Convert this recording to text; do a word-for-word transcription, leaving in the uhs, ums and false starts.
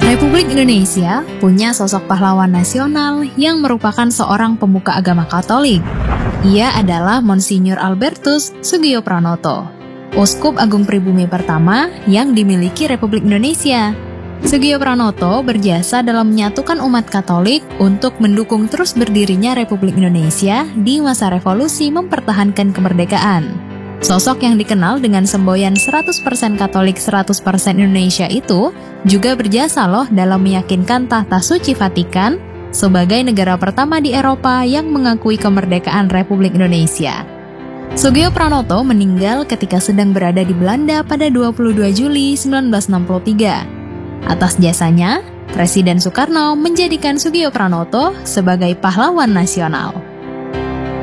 Republik Indonesia punya sosok pahlawan nasional yang merupakan seorang pemuka agama Katolik. Ia adalah Monsinyur Albertus Soegio Pranoto, Uskup Agung Pribumi pertama yang dimiliki Republik Indonesia. Soegio Pranoto berjasa dalam menyatukan umat Katolik untuk mendukung terus berdirinya Republik Indonesia di masa revolusi mempertahankan kemerdekaan. Sosok yang dikenal dengan semboyan seratus persen Katolik seratus persen Indonesia itu juga berjasa loh dalam meyakinkan tahta suci Vatikan sebagai negara pertama di Eropa yang mengakui kemerdekaan Republik Indonesia. Soegio Pranoto meninggal ketika sedang berada di Belanda pada dua puluh dua Juli seribu sembilan ratus enam puluh tiga. Atas jasanya, Presiden Soekarno menjadikan Soegio Pranoto sebagai pahlawan nasional.